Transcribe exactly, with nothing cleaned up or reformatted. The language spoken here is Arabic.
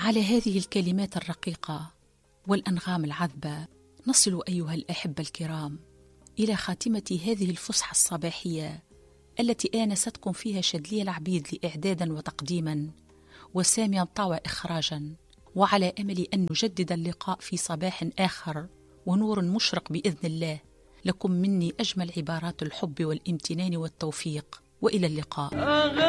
على هذه الكلمات الرقيقة والأنغام العذبة نصل أيها الأحبة الكرام إلى خاتمة هذه الفسحة الصباحية التي آنستكم فيها شدلي العبيد لإعدادا وتقديما وسامي الطاوى إخراجا، وعلى أمل أن نجدد اللقاء في صباح آخر ونور مشرق بإذن الله. لكم مني أجمل عبارات الحب والامتنان والتوفيق، وإلى اللقاء.